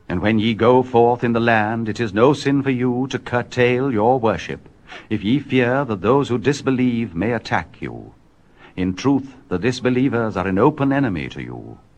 And when ye go forth in the land, it is no sin for you to curtail your worship, if ye fear that those who disbelieve may attack you. In truth, the disbelievers are an open enemy to you.